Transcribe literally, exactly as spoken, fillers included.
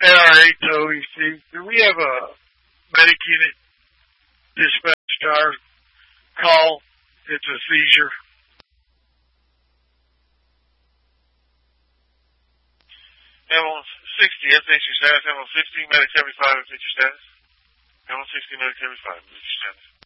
R eight to O E C. Do we have a medic unit dispatched to our call? It's a seizure. Ambulance sixty, S H your status. Ambulance sixteen, medic seventy-five, S H your status. Ambulance sixty, medic seventy-five, S H your status.